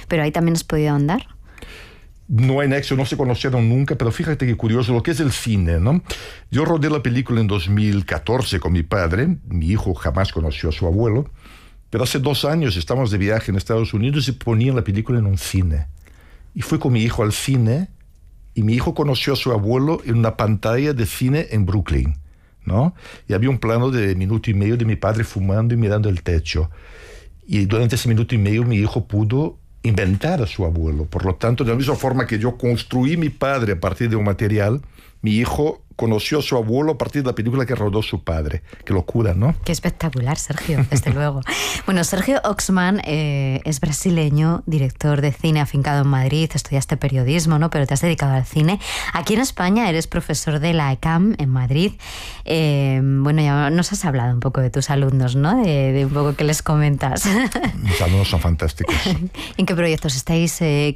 pero ahí también has podido andar. No hay nexo, no se conocieron nunca, pero fíjate qué curioso lo que es el cine, ¿no? Yo rodé la película en 2014 con mi padre, mi hijo jamás conoció a su abuelo, pero hace 2 años estábamos de viaje en Estados Unidos y ponían la película en un cine. Y fui con mi hijo al cine y mi hijo conoció a su abuelo en una pantalla de cine en Brooklyn, ¿no? Y había un plano de 1 minuto y medio de mi padre fumando y mirando el techo. Y durante ese 1 minuto y medio mi hijo pudo inventar a su abuelo. Por lo tanto, de la misma forma que yo construí mi padre a partir de un material, mi hijo conoció a su abuelo a partir de la película que rodó su padre. Qué locura, ¿no? Qué espectacular, Sergio, desde luego. Bueno, Sergio Oxman es brasileño, director de cine afincado en Madrid, estudiaste periodismo, ¿no? Pero te has dedicado al cine. Aquí en España eres profesor de la ECAM en Madrid. Bueno, ya nos has hablado un poco de tus alumnos, ¿no? De un poco qué les comentas. Mis alumnos son fantásticos. ¿En qué proyectos estáis? ¿En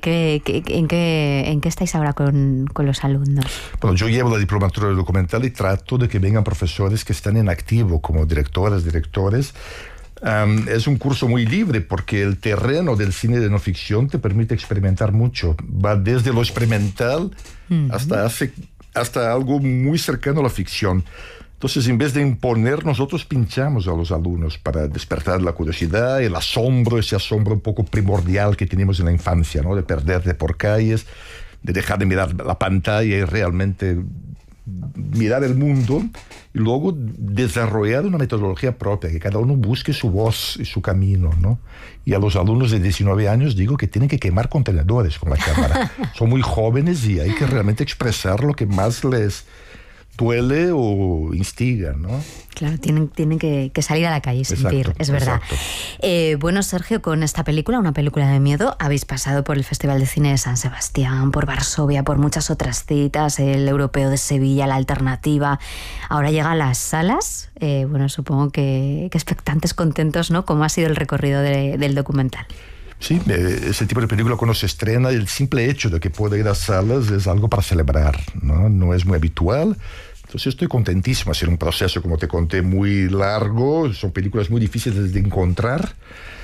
qué estáis ahora con los alumnos? Bueno, yo llevo la diplomatura documental y trato de que vengan profesores que están en activo como directoras, directores. Es un curso muy libre porque el terreno del cine de no ficción te permite experimentar mucho. Va desde lo experimental hasta algo muy cercano a la ficción. Entonces, en vez de imponer, nosotros pinchamos a los alumnos para despertar la curiosidad, el asombro, ese asombro un poco primordial que tenemos en la infancia, ¿no? De perderte por calles, de dejar de mirar la pantalla y realmente mirar el mundo, y luego desarrollar una metodología propia, que cada uno busque su voz y su camino, ¿no? Y a los alumnos de 19 años digo que tienen que quemar contenedores con la cámara. Son muy jóvenes y hay que realmente expresar lo que más les duele o instiga, ¿no? Claro, tienen que salir a la calle y sentir, exacto, es verdad. Bueno, Sergio, con esta película, una película de miedo, habéis pasado por el Festival de Cine de San Sebastián, por Varsovia, por muchas otras citas, el Europeo de Sevilla, la Alternativa. Ahora llega a las salas. Bueno, supongo que expectantes, contentos, ¿no? ¿Cómo ha sido el recorrido del documental? Sí, ese tipo de película cuando se estrena, el simple hecho de que pueda ir a salas es algo para celebrar, ¿no? No es muy habitual. Entonces estoy contentísimo. Ha sido un proceso, como te conté, muy largo. Son películas muy difíciles de encontrar.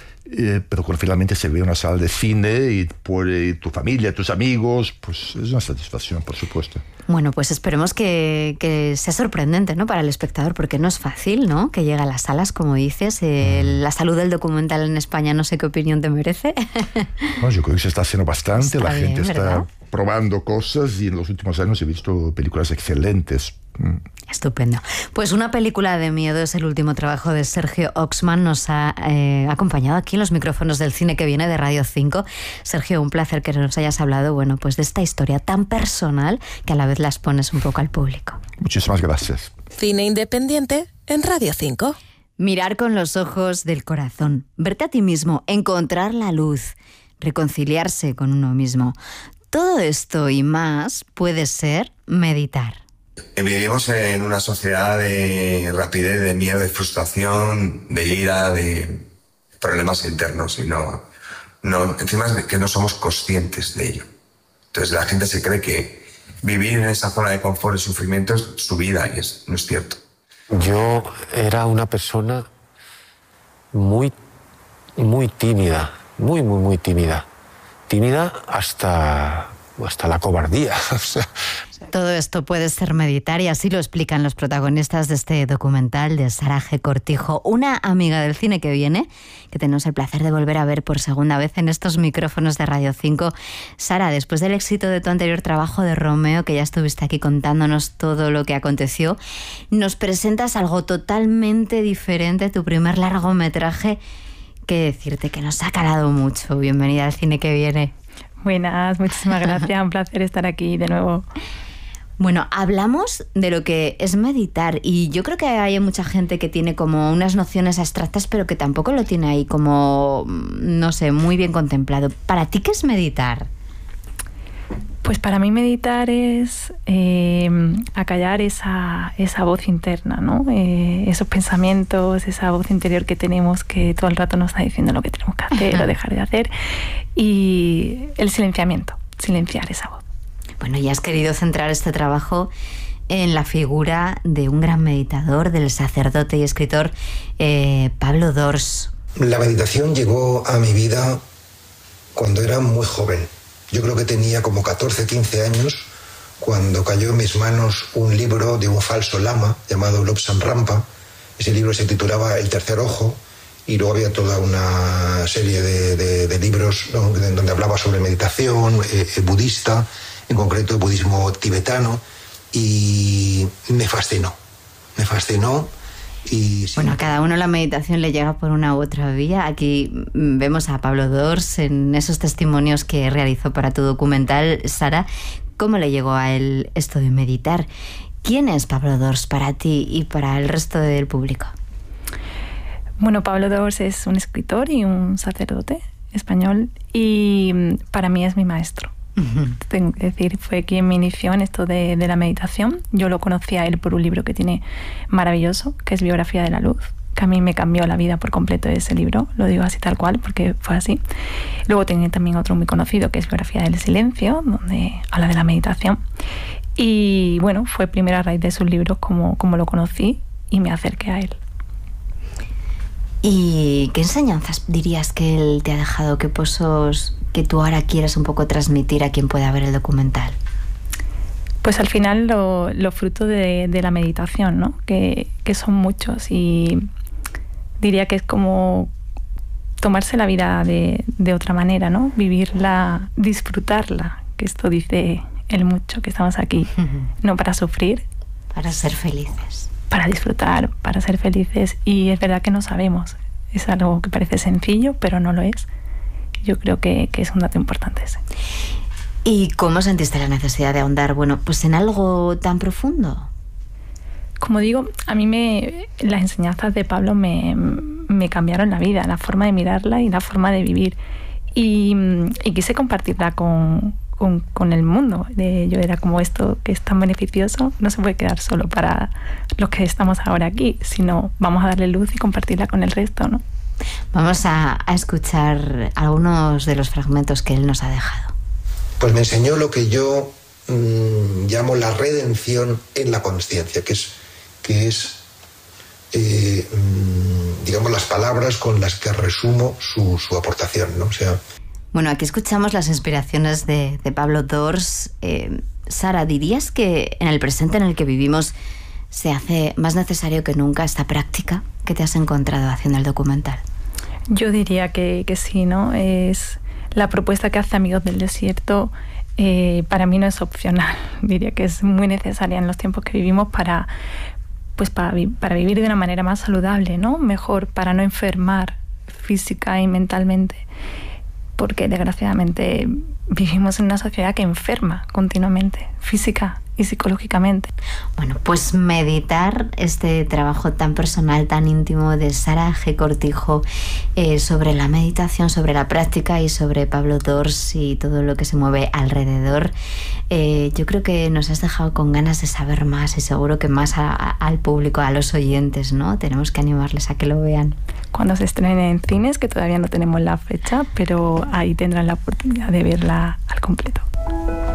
Pero cuando finalmente se ve una sala de cine y por tu familia, tus amigos, pues es una satisfacción, por supuesto. Bueno, pues esperemos que sea sorprendente, ¿no? Para el espectador, porque no es fácil, ¿no? Que llegue a las salas, como dices. La salud del documental en España, no sé qué opinión te merece. No, yo creo que se está haciendo bastante. Está la gente bien, ¿verdad? está probando cosas y en los últimos años he visto películas excelentes. Estupendo. Pues una película de miedo es el último trabajo de Sergio Oxman. Nos ha acompañado aquí en los micrófonos del Cine que Viene de Radio 5. Sergio, un placer que nos hayas hablado, bueno, pues de esta historia tan personal que a la vez las pones un poco al público. Muchísimas gracias. Cine independiente en Radio 5. Mirar con los ojos del corazón, verte a ti mismo, encontrar la luz, reconciliarse con uno mismo. Todo esto y más puede ser meditar. Vivimos en una sociedad de rapidez, de miedo, de frustración, de ira, de problemas internos y no encima es que no somos conscientes de ello. Entonces la gente se cree que vivir en esa zona de confort y sufrimiento es su vida y no es cierto. Yo era una persona muy tímida, muy tímida. Tímida hasta la cobardía. O sea, todo esto puede ser meditar y así lo explican los protagonistas de este documental de Sara G. Cortijo, una amiga del Cine que Viene, que tenemos el placer de volver a ver por segunda vez en estos micrófonos de Radio 5. Sara, después del éxito de tu anterior trabajo de Romeo, que ya estuviste aquí contándonos todo lo que aconteció, nos presentas algo totalmente diferente, tu primer largometraje. Qué decirte, que nos ha calado mucho. Bienvenida al Cine que Viene. Buenas, muchísimas gracias, un placer estar aquí de nuevo. Bueno, hablamos de lo que es meditar y yo creo que hay mucha gente que tiene como unas nociones abstractas pero que tampoco lo tiene ahí como, no sé, muy bien contemplado. ¿Para ti qué es meditar? Pues para mí meditar es acallar esa voz interna, ¿no? Esos pensamientos, esa voz interior que tenemos que todo el rato nos está diciendo lo que tenemos que hacer o dejar de hacer, y el silenciamiento, silenciar esa voz. Bueno, y has querido centrar este trabajo en la figura de un gran meditador, del sacerdote y escritor Pablo Dors. La meditación llegó a mi vida cuando era muy joven. Yo creo que tenía como 14, 15 años cuando cayó en mis manos un libro de un falso lama llamado Lobsang Rampa. Ese libro se titulaba El tercer ojo, y luego había toda una serie de libros, ¿no?, donde hablaba sobre meditación budista, en concreto el budismo tibetano, y me fascinó. Y sí. Bueno, a cada uno la meditación le llega por una u otra vía. Aquí vemos a Pablo Dors en esos testimonios que realizó para tu documental. Sara, ¿cómo le llegó a él esto de meditar? ¿Quién es Pablo Dors para ti y para el resto del público? Bueno, Pablo Dors es un escritor y un sacerdote español, y para mí es mi maestro. Tengo que decir, fue quien me inició en esto de la meditación. Yo lo conocí a él por un libro que tiene maravilloso, que es Biografía de la Luz, que a mí me cambió la vida por completo ese libro. Lo digo así tal cual porque fue así. Luego tenía también otro muy conocido, que es Biografía del Silencio, donde habla de la meditación. Y bueno, fue primero a raíz de sus libros como lo conocí y me acerqué a él. ¿Y qué enseñanzas dirías que él te ha dejado? ¿Qué pozos que tú ahora quieres un poco transmitir a quien pueda ver el documental? Pues al final lo fruto de la meditación, ¿no? Que son muchos, y diría que es como tomarse la vida de otra manera, ¿no? Vivirla, disfrutarla, que esto dice él mucho, que estamos aquí, no para sufrir. Para ser felices. Para disfrutar, para ser felices. Y es verdad que no sabemos. Es algo que parece sencillo, pero no lo es. Yo creo que es un dato importante ese. ¿Y cómo sentiste la necesidad de ahondar, bueno, pues en algo tan profundo? Como digo, a mí las enseñanzas de Pablo me cambiaron la vida, la forma de mirarla y la forma de vivir. Y quise compartirla con el mundo. Yo era como, esto que es tan beneficioso no se puede quedar solo para los que estamos ahora aquí, sino vamos a darle luz y compartirla con el resto, ¿no? Vamos a escuchar algunos de los fragmentos que él nos ha dejado. Pues me enseñó lo que yo llamo la redención en la consciencia, que es digamos, las palabras con las que resumo su aportación, ¿no? O sea, bueno, aquí escuchamos las inspiraciones de Pablo Dors. Sara, ¿dirías que en el presente en el que vivimos se hace más necesario que nunca esta práctica que te has encontrado haciendo el documental? Yo diría que sí, ¿no? Es la propuesta que hace Amigos del Desierto. Para mí no es opcional. Diría que es muy necesaria en los tiempos que vivimos para vivir de una manera más saludable, ¿no? Mejor, para no enfermar física y mentalmente. Porque desgraciadamente vivimos en una sociedad que enferma continuamente, física y psicológicamente. Bueno, pues meditar, este trabajo tan personal, tan íntimo de Sara G. Cortijo sobre la meditación, sobre la práctica y sobre Pablo Dors y todo lo que se mueve alrededor. Yo creo que nos has dejado con ganas de saber más, y seguro que más al público, a los oyentes, ¿no? Tenemos que animarles a que lo vean. Cuando se estrene en cines, que todavía no tenemos la fecha, pero ahí tendrán la oportunidad de verla al completo.